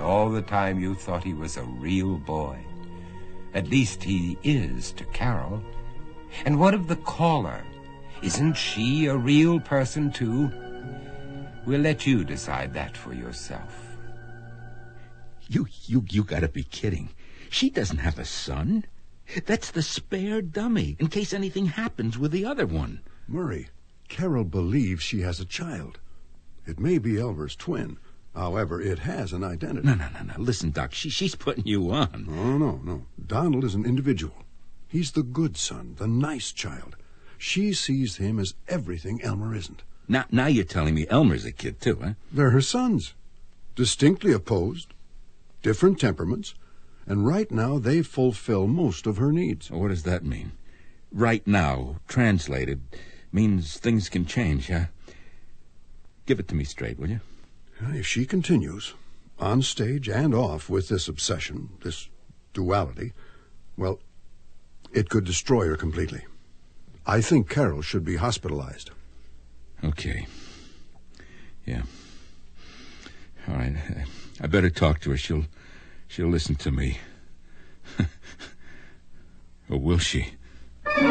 all the time you thought he was a real boy. At least he is to Carol. And what of the caller? Isn't she a real person, too? We'll let you decide that for yourself. You gotta be kidding. She doesn't have a son. That's the spare dummy, in case anything happens with the other one. Murray, Carol believes she has a child. It may be Elmer's twin. However, it has an identity. No. Listen, Doc, she's putting you on. No. Donald is an individual. He's the good son, the nice child. She sees him as everything Elmer isn't. Now you're telling me Elmer's a kid, too, huh? They're her sons. Distinctly opposed, different temperaments, and right now they fulfill most of her needs. What does that mean? Right now, translated, means things can change, huh? Give it to me straight, will you? If she continues, on stage and off, with this obsession, this duality, well, it could destroy her completely. I think Carol should be hospitalized. Okay. Yeah. All right. I better talk to her. She'll listen to me. Or will she?